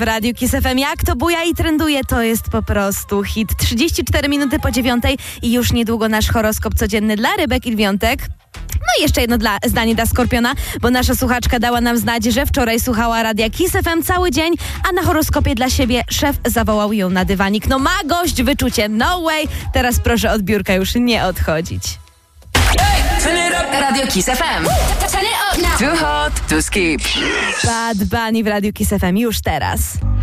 W Radiu Kiss FM jak to buja i trenduje, to jest po prostu hit. 34 minuty po 9 i już niedługo nasz horoskop codzienny dla rybek i lwiątek. No i jeszcze jedno zdanie dla Skorpiona, bo nasza słuchaczka dała nam znać, że wczoraj słuchała Radia Kiss FM cały dzień, a na horoskopie dla siebie szef zawołał ją na dywanik. No ma gość wyczucie, no way! Teraz proszę od biurka już nie odchodzić. Radio Kiss FM. Too hot to skip. Bad Bunny w Radiu Kiss FM już teraz.